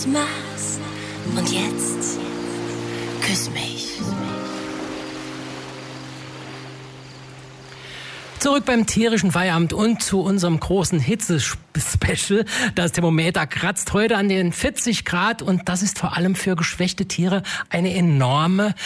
Christmas. Und jetzt küss mich. Zurück beim tierischen Feierabend und zu unserem großen Hitze-Special. Das Thermometer kratzt heute an den 40 Grad und das ist vor allem für geschwächte Tiere eine enorme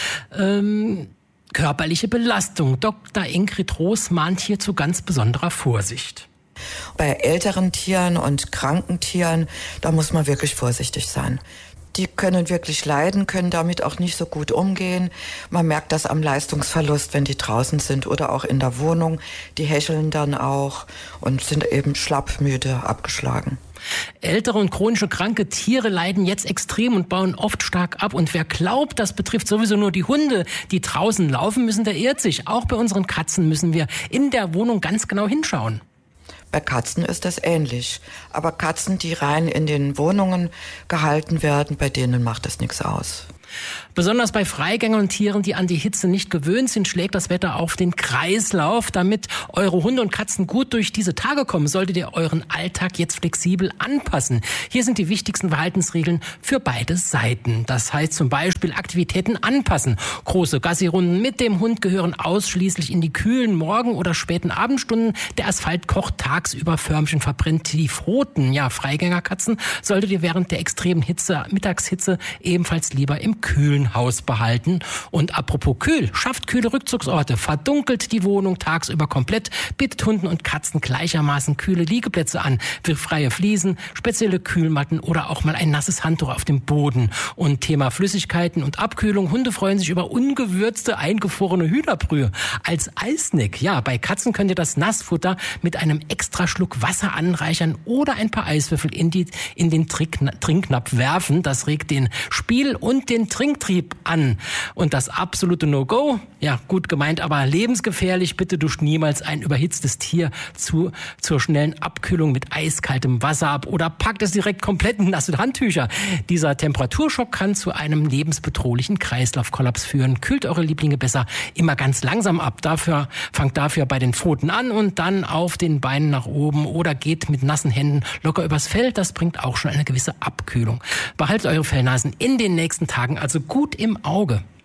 körperliche Belastung. Dr. Ingrid Roos mahnt hier zu ganz besonderer Vorsicht. Bei älteren Tieren und kranken Tieren, da muss man wirklich vorsichtig sein. Die können wirklich leiden, können damit auch nicht so gut umgehen. Man merkt das am Leistungsverlust, wenn die draußen sind oder auch in der Wohnung. Die hecheln dann auch und sind eben schlapp, müde, abgeschlagen. Ältere und chronische kranke Tiere leiden jetzt extrem und bauen oft stark ab. Und wer glaubt, das betrifft sowieso nur die Hunde, die draußen laufen müssen, der irrt sich. Auch bei unseren Katzen müssen wir in der Wohnung ganz genau hinschauen. Bei Katzen ist das ähnlich. Aber Katzen, die rein in den Wohnungen gehalten werden, bei denen macht das nichts aus. Besonders bei Freigängern und Tieren, die an die Hitze nicht gewöhnt sind, schlägt das Wetter auf den Kreislauf. Damit eure Hunde und Katzen gut durch diese Tage kommen, solltet ihr euren Alltag jetzt flexibel anpassen. Hier sind die wichtigsten Verhaltensregeln für beide Seiten. Das heißt zum Beispiel Aktivitäten anpassen. Große Gassi-Runden mit dem Hund gehören ausschließlich in die kühlen Morgen- oder späten Abendstunden. Der Asphalt kocht tagsüber, Förmchen verbrennt die Pfoten. Ja, Freigängerkatzen solltet ihr während der extremen Hitze, Mittagshitze, ebenfalls lieber im kühlen Haus behalten. Und apropos kühl, schafft kühle Rückzugsorte, verdunkelt die Wohnung tagsüber komplett, bietet Hunden und Katzen gleichermaßen kühle Liegeplätze an, für freie Fliesen, spezielle Kühlmatten oder auch mal ein nasses Handtuch auf dem Boden. Und Thema Flüssigkeiten und Abkühlung, Hunde freuen sich über ungewürzte, eingefrorene Hühnerbrühe als Eisnick. Ja, bei Katzen könnt ihr das Nassfutter mit einem extra Schluck Wasser anreichern oder ein paar Eiswürfel in den Trinknapf werfen. Das regt den Spiel- und den Trinktrieb an. Und das absolute No-Go, ja gut gemeint, aber lebensgefährlich, bitte duscht niemals ein überhitztes Tier zur schnellen Abkühlung mit eiskaltem Wasser ab oder packt es direkt komplett in nasse Handtücher. Dieser Temperaturschock kann zu einem lebensbedrohlichen Kreislaufkollaps führen. Kühlt eure Lieblinge besser immer ganz langsam ab. Fangt dafür bei den Pfoten an und dann auf den Beinen nach oben oder geht mit nassen Händen locker übers Fell. Das bringt auch schon eine gewisse Abkühlung. Behaltet eure Fellnasen in den nächsten Tagen also gut im Auge.